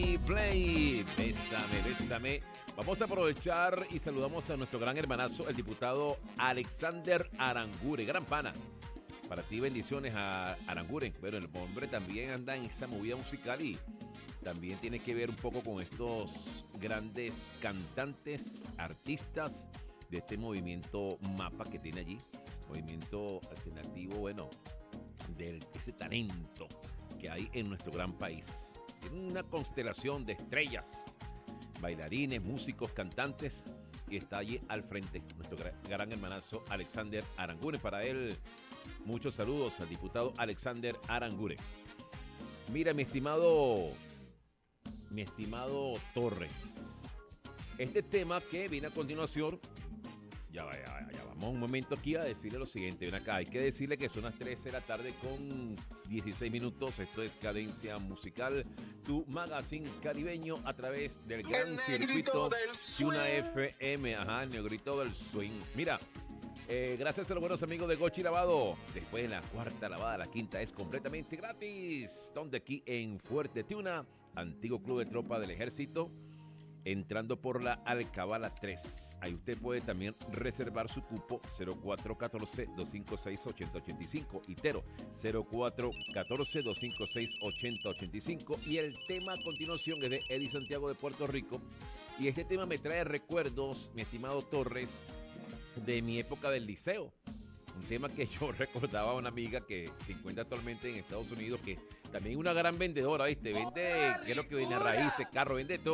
Play, bésame, bésame. Vamos a aprovechar y saludamos a nuestro gran hermanazo, el diputado Alexander Aranguren, gran pana. Para ti bendiciones a Aranguren. Bueno, el hombre también anda en esa movida musical y también tiene que ver un poco con estos grandes cantantes, artistas de este movimiento MAPA que tiene allí. Movimiento alternativo, bueno, de ese talento que hay en nuestro gran país. Tiene una constelación de estrellas, bailarines, músicos, cantantes, y está allí al frente nuestro gran hermanazo Alexander Aranguren. Para él, muchos saludos al diputado Alexander Aranguren. Mira, mi estimado Torres, este tema que viene a continuación, ya vamos un momento aquí a decirle lo siguiente. Ven acá, hay que decirle que son las 13 de la tarde con 16 minutos. Esto es Cadencia Musical, tu magazine caribeño a través del gran circuito de una FM. Ajá, el negrito del swing. Mira, gracias a los buenos amigos de Gochi Lavado. Después de la cuarta lavada, la quinta es completamente gratis. Donde aquí en Fuerte Tiuna, antiguo club de tropa del ejército, entrando por la Alcabala 3. Ahí usted puede también reservar su cupo 0414-256-8085. Itero, 0414-256-8085. Y el tema a continuación es de Eddie Santiago de Puerto Rico. Y este tema me trae recuerdos, mi estimado Torres, de mi época del liceo. Un tema que yo recordaba a una amiga que se encuentra actualmente en Estados Unidos, que también es una gran vendedora, ¿viste? Vende, creo que viene raíces, carro, vende todo.